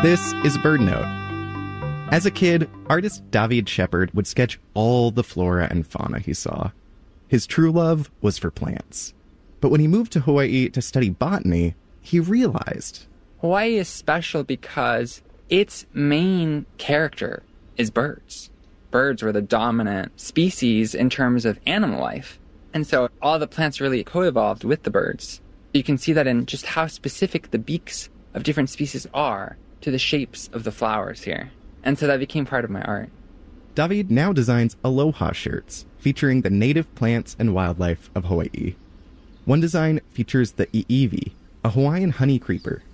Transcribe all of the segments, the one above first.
This is BirdNote. As a kid, artist David Shepard would sketch all the flora and fauna he saw. His true love was for plants. But when he moved to Hawaii to study botany, he realized Hawaii is special because its main character is birds. Birds were the dominant species in terms of animal life. And so all the plants really co-evolved with the birds. You can see that in just how specific the beaks of different species are to the shapes of the flowers here. And so that became part of my art. David now designs aloha shirts featuring the native plants and wildlife of Hawaii. One design features the iiwi, a Hawaiian honey creeper.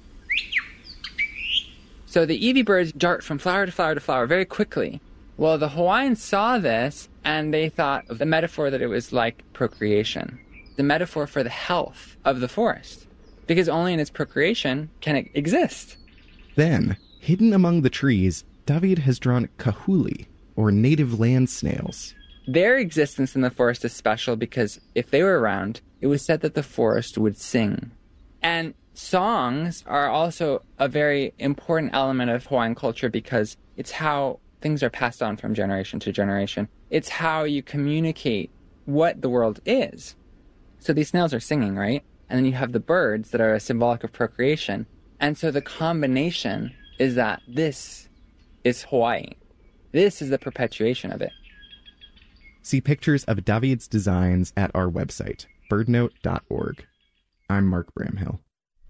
So the iiwi birds dart from flower to flower to flower very quickly. Well, the Hawaiians saw this and they thought of the metaphor that it was like procreation, the metaphor for the health of the forest, because only in its procreation can it exist. Then, hidden among the trees, David has drawn kahuli, or native land snails. Their existence in the forest is special because if they were around, it was said that the forest would sing. And songs are also a very important element of Hawaiian culture because it's how things are passed on from generation to generation. It's how you communicate what the world is. So these snails are singing, right? And then you have the birds that are symbolic of procreation. And so the combination is that this is Hawaii. This is the perpetuation of it. See pictures of David's designs at our website, birdnote.org. I'm Mark Bramhill.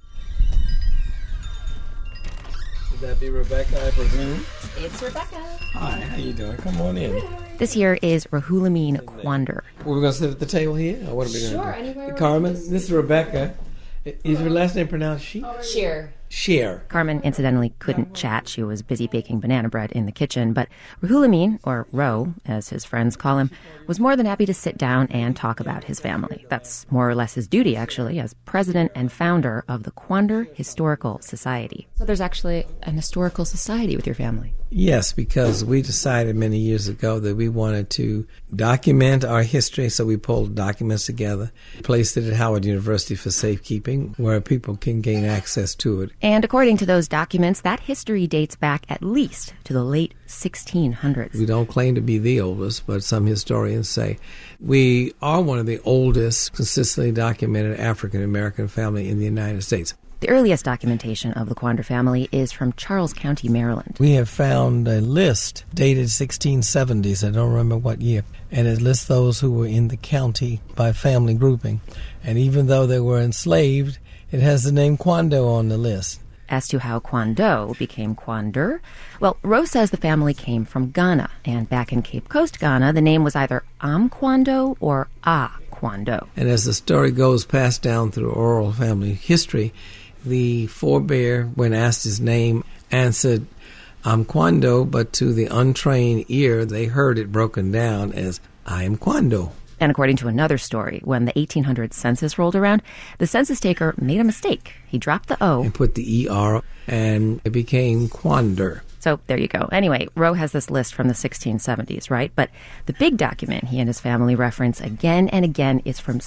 Would that be Rebecca, I presume? It's Rebecca. Hi, how you doing? Come on in. This here is Rahulumine Quander. We're going to sit at the table here? Or what are we going to do? Sure, anywhere. Carmen, this is Rebecca. Is her last name pronounced she? Sheer. Sheer. Carmen, incidentally, couldn't chat. She was busy baking banana bread in the kitchen. But Rahulumine, or Ro, as his friends call him, was more than happy to sit down and talk about his family. That's more or less his duty, actually, as president and founder of the Quander Historical Society. So there's actually an historical society with your family. Yes, because we decided many years ago that we wanted to document our history, so we pulled documents together, placed it at Howard University for safekeeping, where people can gain access to it. And according to those documents, that history dates back at least to the late 1600s. We don't claim to be the oldest, but some historians say we are one of the oldest consistently documented African-American family in the United States. The earliest documentation of the Quander family is from Charles County, Maryland. We have found a list dated 1670s, I don't remember what year, and it lists those who were in the county by family grouping. And even though they were enslaved, it has the name Quando on the list. As to how Quando became Quander, well, Rose says the family came from Ghana, and back in Cape Coast, Ghana, the name was either Quando or Quando. And as the story goes passed down through oral family history, the forebear, when asked his name, answered Quando, but to the untrained ear, they heard it broken down as I am Quando. And according to another story, when the 1800 census rolled around, the census taker made a mistake. He dropped the O. And put the ER, and it became Quander. So there you go. Anyway, Roe has this list from the 1670s, right? But the big document he and his family reference again and again is from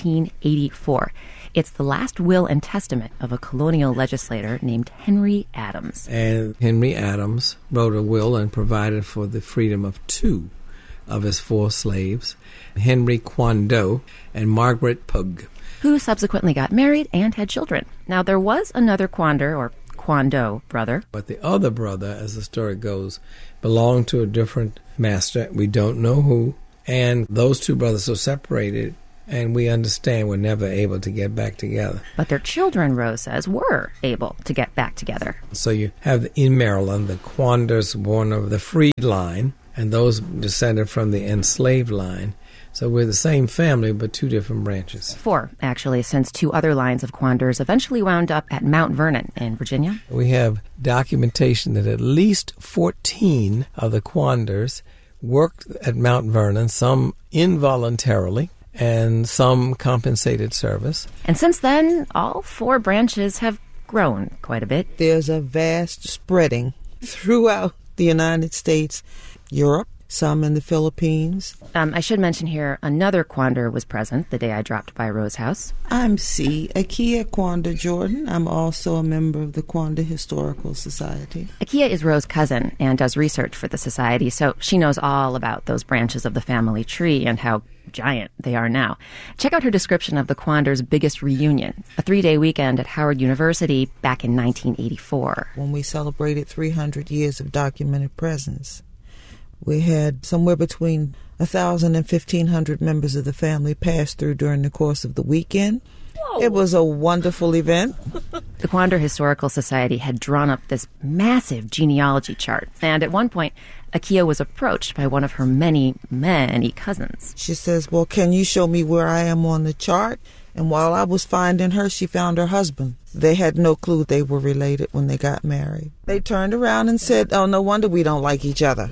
1684. It's the last will and testament of a colonial legislator named Henry Adams. And Henry Adams wrote a will and provided for the freedom of 2 of his 4 slaves, Henry Quando and Margaret Pug, who subsequently got married and had children. Now, there was another Quander, or Quando, brother. But the other brother, as the story goes, belonged to a different master. We don't know who. And those 2 brothers are separated, and we understand were never able to get back together. But their children, Rose says, were able to get back together. So you have in Maryland the Quanders born of the freed line, and those descended from the enslaved line. So we're the same family, but 2 different branches. 4, actually, since 2 other lines of Quanders eventually wound up at Mount Vernon in Virginia. We have documentation that at least 14 of the Quanders worked at Mount Vernon, some involuntarily, and some compensated service. And since then, all 4 branches have grown quite a bit. There's a vast spreading throughout the United States, Europe, some in the Philippines. I should mention here, another Quander was present the day I dropped by Ro's house. I'm C. Akia Quander Jordan. I'm also a member of the Quander Historical Society. Akia is Ro's cousin and does research for the society, so she knows all about those branches of the family tree and how giant they are now. Check out her description of the Quander's biggest reunion, a 3-day weekend at Howard University back in 1984. When we celebrated 300 years of documented presence, we had somewhere between 1,000 and 1,500 members of the family pass through during the course of the weekend. Whoa. It was a wonderful event. The Quander Historical Society had drawn up this massive genealogy chart, and at one point, Akia was approached by one of her many, many cousins. She says, well, can you show me where I am on the chart? And while I was finding her, she found her husband. They had no clue they were related when they got married. They turned around and said, oh, no wonder we don't like each other.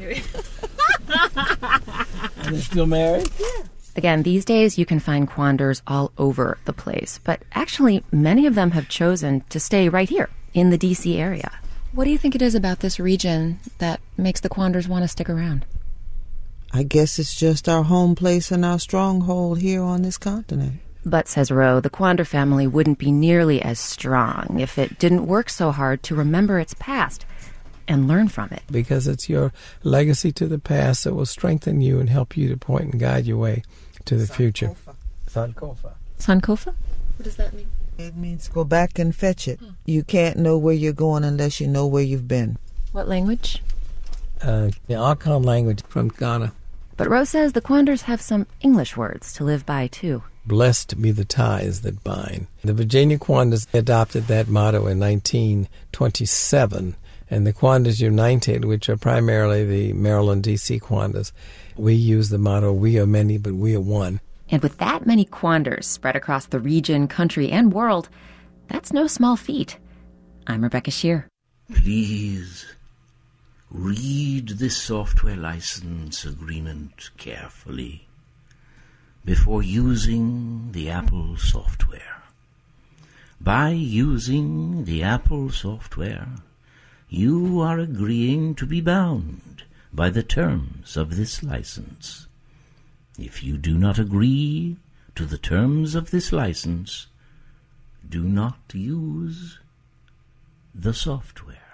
And they're still married? Yeah. Again, these days you can find Quanders all over the place, but actually many of them have chosen to stay right here in the D.C. area. What do you think it is about this region that makes the Quanders want to stick around? I guess it's just our home place and our stronghold here on this continent. But, says Ro, the Quander family wouldn't be nearly as strong if it didn't work so hard to remember its past and learn from it. Because it's your legacy to the past that will strengthen you and help you to point and guide your way to the future. Sankofa. Sankofa? What does that mean? It means go back and fetch it. You can't know where you're going unless you know where you've been. What language? The Akan language from Ghana. But Ro says the Quanders have some English words to live by, too. Blessed be the ties that bind. The Virginia Quanders adopted that motto in 1927, and the Quanders United, which are primarily the Maryland, D.C. Quanders, we use the motto, we are many, but we are one. And with that many Quanders spread across the region, country, and world, that's no small feat. I'm Rebecca Shear. Please read this software license agreement carefully before using the Apple software. By using the Apple software, you are agreeing to be bound by the terms of this license. If you do not agree to the terms of this license, do not use the software.